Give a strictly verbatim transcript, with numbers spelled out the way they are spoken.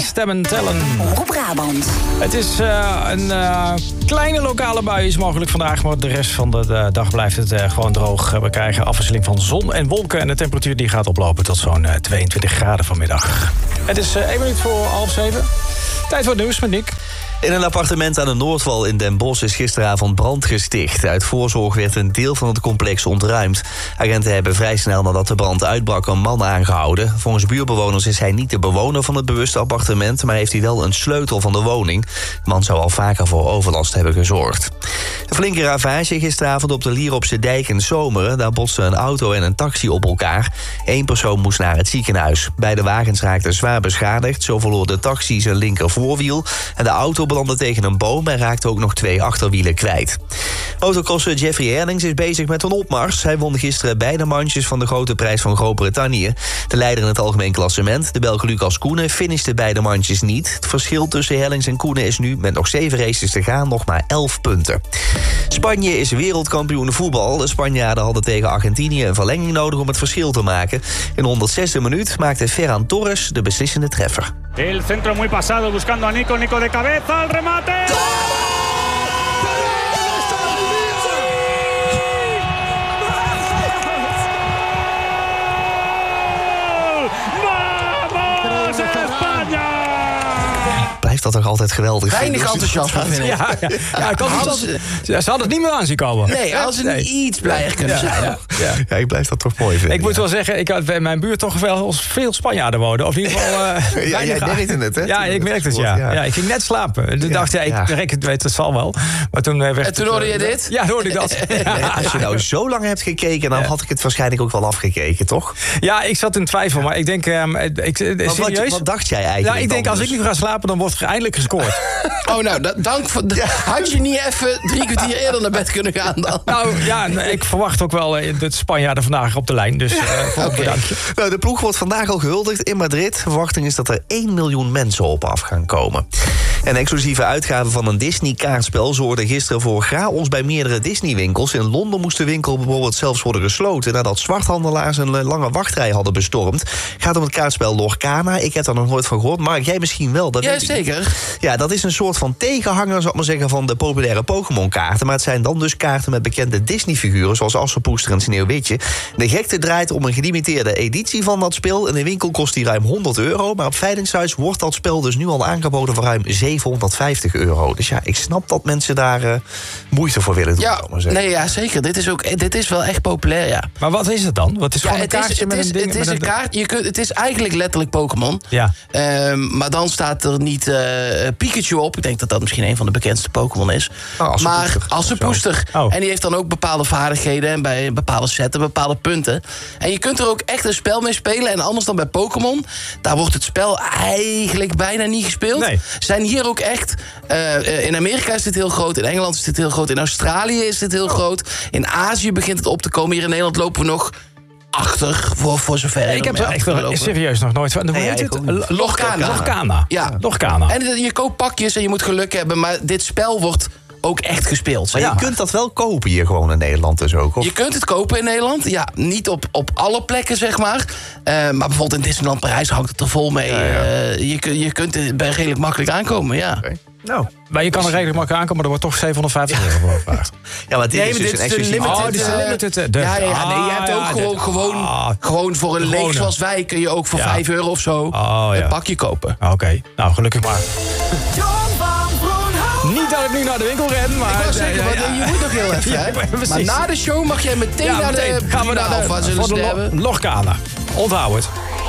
stemmen tellen. Omroep Brabant. Het is uh, een uh, kleine lokale bui is mogelijk vandaag, maar de rest van de, de dag blijft het uh, gewoon droog. We krijgen afwisseling van zon en wolken en de temperatuur die gaat oplopen tot zo'n uh, tweeëntwintig graden vanmiddag. Het is uh, één minuut voor half zeven. Tijd voor het nieuws met Nick. In een appartement aan de Noordwal in Den Bosch is gisteravond brand gesticht. Uit voorzorg werd een deel van het complex ontruimd. Agenten hebben vrij snel nadat de brand uitbrak een man aangehouden. Volgens buurbewoners is hij niet de bewoner van het bewuste appartement, maar heeft hij wel een sleutel van de woning. De man zou al vaker voor overlast hebben gezorgd. Een flinke ravage gisteravond op de Lieropse dijk in Zomeren. Daar botsten een auto en een taxi op elkaar. Eén persoon moest naar het ziekenhuis. Beide wagens raakten zwaar beschadigd. Zo verloor de taxi zijn linker voorwiel en de auto belandde tegen een boom en raakte ook nog twee achterwielen kwijt. Autocrosser Jeffrey Herlings is bezig met een opmars. Hij won gisteren beide manches van de Grote Prijs van Groot-Brittannië. De leider in het algemeen klassement, de Belg Lucas Koenen, finishte beide manches niet. Het verschil tussen Herlings en Koenen is nu met nog zeven races te gaan nog maar elf punten. Spanje is wereldkampioen voetbal. De Spanjaarden hadden tegen Argentinië een verlenging nodig om het verschil te maken. In de honderdzesde minuut maakte Ferran Torres de beslissende treffer. El centro muy pasado buscando a Nico, Nico de cabeza, el remate. Blijft dat toch altijd geweldig? Weinig enthousiasme, vind ik. Ja, ja. ja ik had het, ze hadden het niet meer aan zien komen. Nee, als ze nee. iets blijer kunnen zijn. Ja, ja. Ja, ik blijf dat toch mooi vinden. Ik moet ja. wel zeggen, ik had in mijn buurt toch wel veel Spanjaarden wonen. Of in ieder geval... Uh, ja, jij merkte het, hè? Ja, ik merkte het, ja. ja. ja ik ging net slapen. Toen ja, dacht ik, ja, ik rek het, weet, het zal wel. Maar toen werd en toen hoorde je uh, dit? Ja, hoorde ik dat. Ja. Nee, als je nou zo lang hebt gekeken, dan ja. had ik het waarschijnlijk ook wel afgekeken, toch? Ja, ik zat in twijfel, maar ik denk... Um, ik, serieus? Wat, wat dacht jij eigenlijk? Nou, ik denk, als dus? ik nu ga slapen, dan wordt er eindelijk gescoord. Oh, nou, da- dank voor... Ja. Had je niet even drie kwartier eerder naar bed kunnen gaan dan? Nou, ja, ik verwacht ook wel uh, de Spanjaarden vandaag op de lijn. Dus uh, voor okay. bedankje. Nou, de ploeg wordt vandaag al gehuldigd in Madrid. De verwachting is dat er één miljoen mensen op af gaan komen. Een exclusieve uitgave van een Disney-kaartspel zorgde gisteren voor chaos bij meerdere Disney-winkels. In Londen moest de winkel bijvoorbeeld zelfs worden gesloten nadat zwarthandelaars een lange wachtrij hadden bestormd. Het gaat om het kaartspel Lorcana. Ik heb er nog nooit van gehoord. Mark, jij misschien wel? Dat ja, zeker. Ja, dat is een soort van tegenhanger, zou ik maar zeggen, van de populaire Pokémon-kaarten. Maar het zijn dan dus kaarten met bekende Disney-figuren, zoals Assepoester en Sneeuwwitje. De gekte draait om een gelimiteerde editie van dat spel. In de winkel kost die ruim honderd euro. Maar op veilingsites wordt dat spel dus nu al aangeboden voor ruim zevenhonderdvijftig euro. Dus ja, ik snap dat mensen daar uh, moeite voor willen doen. Ja, maar nee, ja, zeker. Dit is, ook, dit is wel echt populair, ja. Maar wat is het dan? Wat is ja, gewoon een kaartje is, met is, een ding? Het is met een kaart. Je kunt, het is eigenlijk letterlijk Pokémon. Ja. Um, maar dan staat er niet uh, Pikachu op. Ik denk dat dat misschien een van de bekendste Pokémon is. Oh, maar Assepoester. Oh. En die heeft dan ook bepaalde vaardigheden en bij bepaalde setten, bepaalde punten. En je kunt er ook echt een spel mee spelen. En anders dan bij Pokémon, daar wordt het spel eigenlijk bijna niet gespeeld. Nee. Zijn hier ook echt... Uh, in Amerika is dit heel groot, in Engeland is dit heel groot, in Australië is dit heel oh. groot. In Azië begint het op te komen. Hier in Nederland lopen we nog achter, voor, voor zover. Ik heb er echt wel, serieus nog nooit van. Hoe nee, heet ja, het? Lorcana. Lorcana. Ja. Lorcana. En je koopt pakjes en je moet geluk hebben, maar dit spel wordt ook echt gespeeld. Maar ja. je kunt dat wel kopen hier gewoon in Nederland dus ook, of? Je kunt het kopen in Nederland. Ja, niet op, op alle plekken, zeg maar. Uh, maar bijvoorbeeld in Disneyland Parijs hangt het er vol mee. Ja, ja. Uh, je, je kunt er redelijk makkelijk aankomen, ja. Okay. Nou, maar je kan er redelijk makkelijk aankomen, maar er wordt toch zevenhonderdvijftig euro voor gevraagd. Ja, maar dit nee, is dus dit een is de exclusief. limited. Oh, dit is de limited. De, ja, ja, ja, nee, je hebt ook ah, gewoon, de, gewoon, ah, gewoon voor een leeg zoals wij kun je ook voor ja. vijf euro of zo oh, ja. een pakje kopen. Oké, okay. Nou, gelukkig maar. Niet dat ik nu naar de winkel ren, maar... Ik wou zeggen, ja, ja, ja. je moet nog heel even, hè? Ja, maar na de show mag jij meteen ja, naar de... Gaan we naar de... Alpha, zullen voor de Lorcana. Onthoud het.